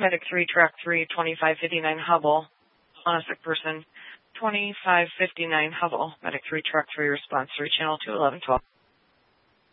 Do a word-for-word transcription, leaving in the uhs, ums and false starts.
Medic three, Track three, twenty-five fifty-nine, Hubble. On a sick person. twenty-five fifty-nine, Hubble. Medic three, Track three, response three, Channel two, eleven twelve.